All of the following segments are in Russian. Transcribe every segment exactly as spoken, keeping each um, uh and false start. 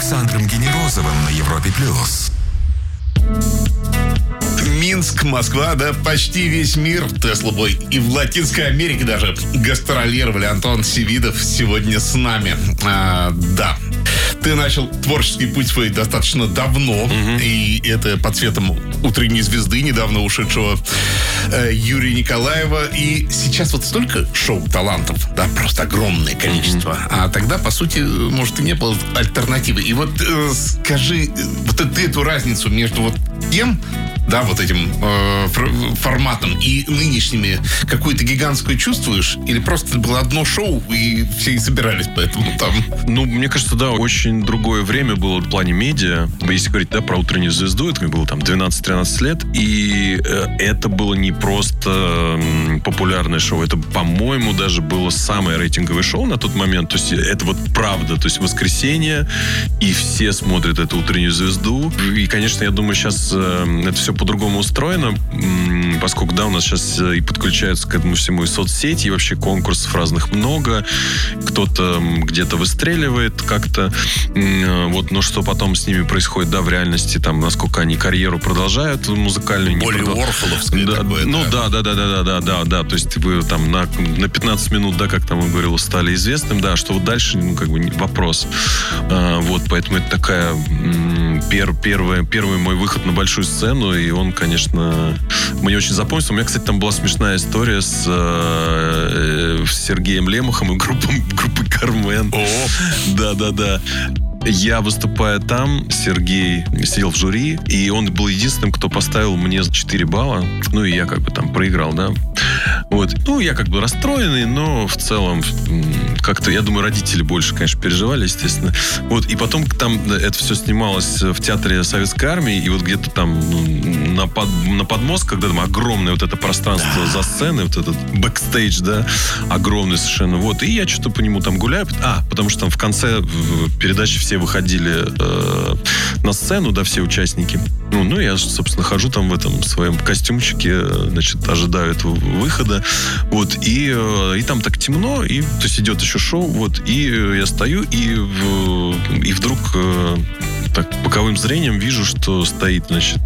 Александром Генерозовым на Европе плюс. Минск, Москва, да, почти весь мир Tesla Boy. И в Латинской Америке даже гастролировали. Антон Севидов сегодня с нами. А, да. Ты начал творческий путь свой достаточно давно. Mm-hmm. И это под светом «Утренней звезды», недавно ушедшего э, Юрия Николаева. И сейчас вот столько шоу-талантов, да, просто огромное количество. Mm-hmm. А тогда, по сути, может, и не было альтернативы. И вот э, скажи, вот ты эту разницу между вот тем, да, вот этим э, форматом и нынешними какую-то гигантскую чувствуешь? Или просто это было одно шоу, и все и собирались поэтому там? Ну, мне кажется, да, очень другое время было в плане медиа. Если говорить, да, про «Утреннюю звезду», это мне было там двенадцать-тринадцать лет, и э, это было не просто э, популярное шоу, это, по-моему, даже было самое рейтинговое шоу на тот момент. То есть это вот правда, то есть воскресенье, и все смотрят эту «Утреннюю звезду». И, конечно, я думаю, сейчас э, это все по-другому устроено, поскольку, да, у нас сейчас и подключаются к этому всему и соцсети, и вообще конкурсов разных много. Кто-то где-то выстреливает как-то. Вот, но что потом с ними происходит, да, в реальности, там, насколько они карьеру продолжают музыкальную. Более продол... Уорхоловская да, такое, ну, да. да, да, да, да, да, да, да. То есть вы там на, на пятнадцать минут, да, как там он говорил, стали известным, да, что вот дальше, ну, как бы вопрос. А, вот, поэтому это такая пер, первый, первый мой выход на большую сцену, и он, конечно, мне очень запомнился. У меня, кстати, там была смешная история с, э, с Сергеем Лемохом и группой, группой «Кармен». Да-да-да. Я, выступая там, Сергей сидел в жюри, и он был единственным, кто поставил мне четыре балла. Ну, и я как бы там проиграл, да. Вот. Ну, я как бы расстроенный, но в целом как-то, я думаю, родители больше, конечно, переживали, естественно. Вот. И потом там это все снималось в театре Советской Армии, и вот где-то там ну, на, под, на подмостке, когда там огромное вот это пространство да. за сценой, вот этот бэкстейдж, да, огромный совершенно. Вот. И я что-то по нему там гуляю. А, потому что там в конце передачи все выходили э, на сцену, да, все участники. Ну, ну, я, собственно, хожу там в этом своем костюмчике, значит, ожидаю этого выхода. Вот, и, и там так темно, и, то есть идет еще шоу, вот, и я стою, и, и вдруг так боковым зрением вижу, что стоит, значит,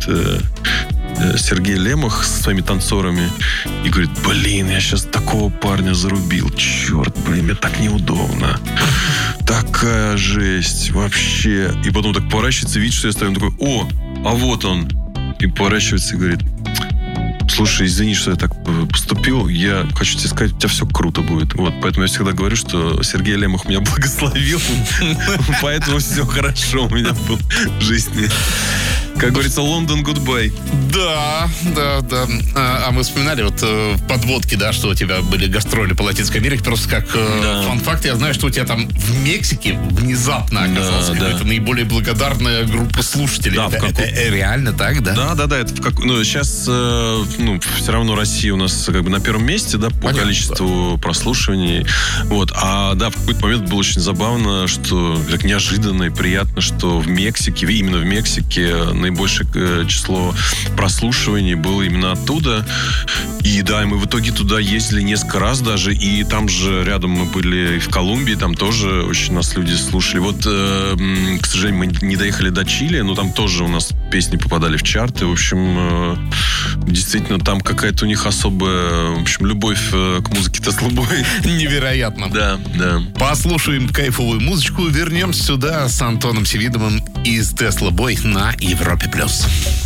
Сергей Лемох со своими танцорами и говорит: блин, я сейчас такого парня зарубил. Черт, блин, мне так неудобно. Такая жесть вообще. И потом так поворачивается, видит, что я стою, он такой: о, а вот он. И поворачивается и говорит: слушай, извини, что я так поступил. Я хочу тебе сказать, у тебя все круто будет. Вот, поэтому я всегда говорю, что Сергей Лемох меня благословил. Поэтому все хорошо у меня было в жизни. Как говорится, Лондон, goodbye. Да, да, да. А, а мы вспоминали вот э, в подводке, да, что у тебя были гастроли по Латинской Америке. Просто как э, да. фан-факт, я знаю, что у тебя там в Мексике внезапно оказалась да, какая-то да. наиболее благодарная группа слушателей. Да, это, как... это реально так, да? Да, да, да. Это как... ну, сейчас э, ну, все равно Россия у нас как бы на первом месте, да, по Понятно, количеству да. прослушиваний. Вот. А да, в какой-то момент было очень забавно, что так неожиданно и приятно, что в Мексике, именно в Мексике наибольшее число прослушиваний было именно оттуда. И да, мы в итоге туда ездили несколько раз даже. И там же рядом мы были и в Колумбии, там тоже очень нас люди слушали. Вот, э, к сожалению, мы не доехали до Чили, но там тоже у нас песни попадали в чарты. В общем, э, действительно, там какая-то у них особая, в общем, любовь к музыке Tesla Boy. Невероятно. Да, да. Послушаем кайфовую музычку, вернемся сюда с Антоном Севидовым из Tesla Boy на Европе плюс.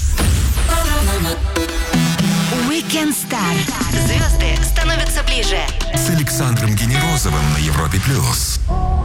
Weekend Star. Звезды становятся ближе. С Александром Генерозовым на Европе плюс.